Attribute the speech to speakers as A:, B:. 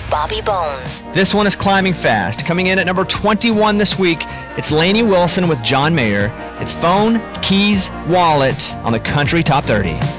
A: Bobby Bones.
B: This one is climbing fast. Coming in at number 21 this week, it's Lainey Wilson with John Mayer. It's Phone, Keys, Wallet on the Country Top 30.